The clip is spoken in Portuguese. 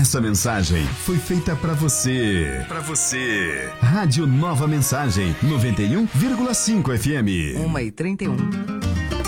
Essa mensagem foi feita pra você. Pra você. Rádio Nova Mensagem, 91,5 FM. 1h31.